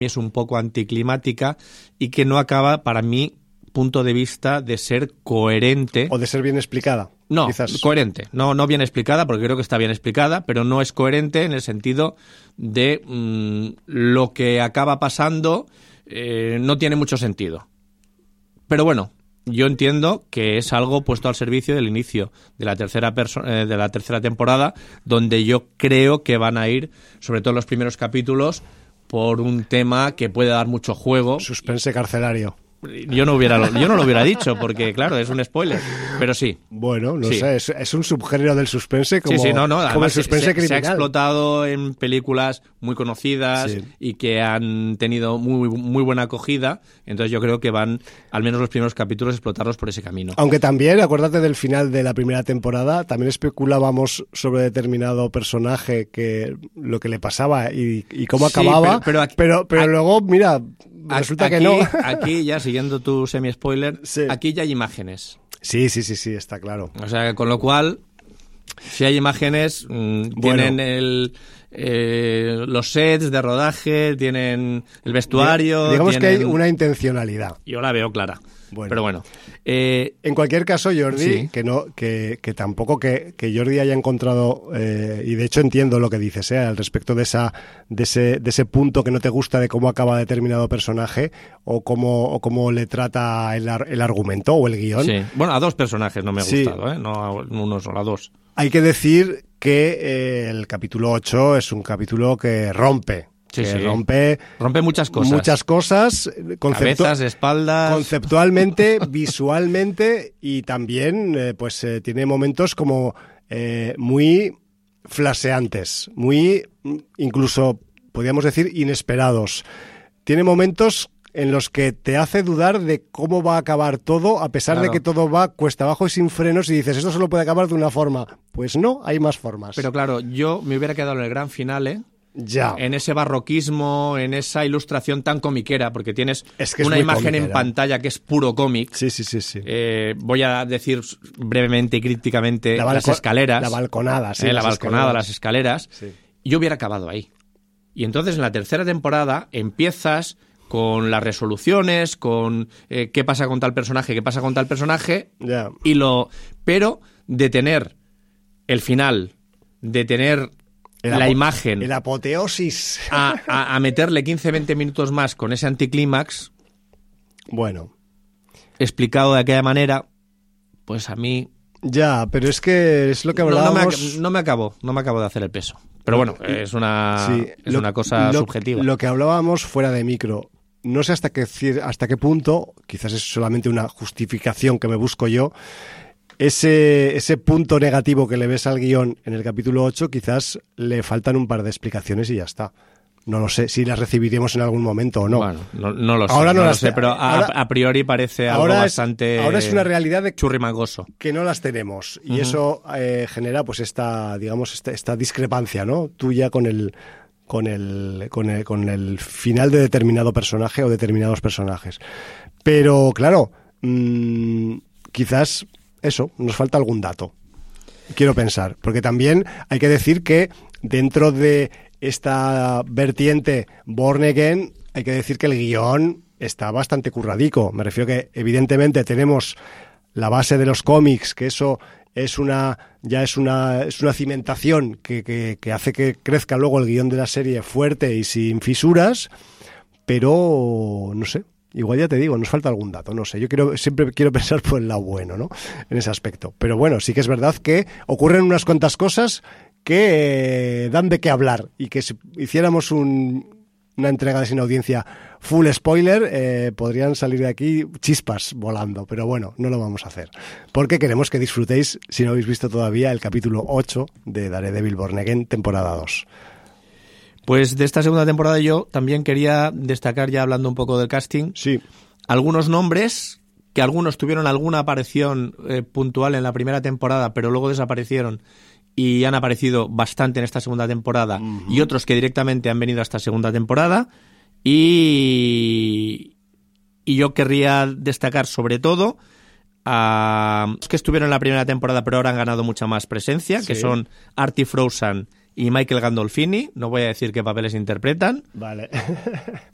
es un poco anticlimática y que no acaba, para mí, punto de vista, de ser coherente. O de ser bien explicada. No, quizás. Coherente. No bien explicada, porque creo que está bien explicada, pero no es coherente en el sentido de lo que acaba pasando no tiene mucho sentido. Pero bueno, yo entiendo que es algo puesto al servicio del inicio de la tercera temporada, donde yo creo que van a ir, sobre todo en los primeros capítulos, por un tema que puede dar mucho juego. Suspense carcelario. Yo no lo hubiera dicho, porque claro, es un spoiler, pero sí. Bueno, no sí. sé, es un subgénero del suspense como, como el suspense criminal. Se ha explotado en películas muy conocidas y que han tenido muy buena acogida, entonces yo creo que van, al menos los primeros capítulos, a explotarlos por ese camino. Aunque también, acuérdate del final de la primera temporada, también especulábamos sobre determinado personaje, que lo que le pasaba y cómo acababa, pero luego, mira, resulta que no. Aquí ya, siguiendo tu semi-spoiler, aquí ya hay imágenes. Sí, está claro. O sea, con lo cual, si hay imágenes, tienen los sets de rodaje, tienen el vestuario. Digamos que hay una intencionalidad. Yo la veo clara. Bueno. Pero bueno. En cualquier caso, Jordi, que tampoco que Jordi haya encontrado, y de hecho entiendo lo que dices, al respecto de ese punto que no te gusta de cómo acaba determinado personaje o cómo le trata el argumento o el guión. Sí. Bueno, a dos personajes no me ha gustado, no a uno solo, a dos. Hay que decir que el capítulo 8 es un capítulo que rompe. Rompe muchas cosas. Cabezas, espaldas. Conceptualmente, visualmente, y también tiene momentos como muy flasheantes, muy, incluso podríamos decir, inesperados. Tiene momentos en los que te hace dudar de cómo va a acabar todo, a pesar de que todo va cuesta abajo y sin frenos, y dices, esto solo puede acabar de una forma. Pues no, hay más formas. Pero claro, yo me hubiera quedado en el gran finale. Ya. En ese barroquismo, en esa ilustración tan comiquera, porque tienes que una imagen comiquera en pantalla que es puro cómic. Sí. Voy a decir brevemente y críticamente las escaleras. La balconada, sí. La balconada, las escaleras. Sí. Yo hubiera acabado ahí. Y entonces en la tercera temporada empiezas con las resoluciones, con qué pasa con tal personaje, Ya. Pero de tener el final, de tener la imagen, el apoteosis, a meterle 15-20 minutos más con ese anticlímax, bueno, explicado de aquella manera, pues a mí... Ya, pero es que es lo que hablábamos... No me acabo de hacer el peso. Pero bueno, es una cosa subjetiva. Lo que hablábamos fuera de micro, no sé hasta qué punto, quizás es solamente una justificación que me busco yo, ese punto negativo que le ves al guión en el capítulo 8, quizás le faltan un par de explicaciones y ya está. No lo sé si las recibiremos en algún momento o no. Bueno, no lo sé. Ahora no lo sé, pero a priori parece algo bastante... Ahora es una realidad de churrimangoso. Que no las tenemos. Y eso genera pues esta discrepancia, ¿no? Tuya con el final de determinado personaje o determinados personajes. Pero, claro, quizás... Eso, nos falta algún dato. Quiero pensar, porque también hay que decir que dentro de esta vertiente Born Again, hay que decir que el guión está bastante curradico. Me refiero que evidentemente tenemos la base de los cómics, que eso es una cimentación que hace que crezca luego el guión de la serie fuerte y sin fisuras, pero no sé. Igual ya te digo, nos falta algún dato, no sé. Yo siempre quiero pensar por el lado bueno, ¿no? En ese aspecto. Pero bueno, sí que es verdad que ocurren unas cuantas cosas que dan de qué hablar y que si hiciéramos una entrega de Sin Audiencia full spoiler, podrían salir de aquí chispas volando. Pero bueno, no lo vamos a hacer. Porque queremos que disfrutéis, si no habéis visto todavía, el capítulo 8 de Daredevil Born Again, temporada 2. Pues de esta segunda temporada yo también quería destacar, ya hablando un poco del casting, algunos nombres, que algunos tuvieron alguna aparición puntual en la primera temporada, pero luego desaparecieron y han aparecido bastante en esta segunda temporada, y otros que directamente han venido a esta segunda temporada, y yo querría destacar sobre todo a los que estuvieron en la primera temporada pero ahora han ganado mucha más presencia, que son Artie Froussan y Michael Gandolfini. No voy a decir qué papeles interpretan. Vale.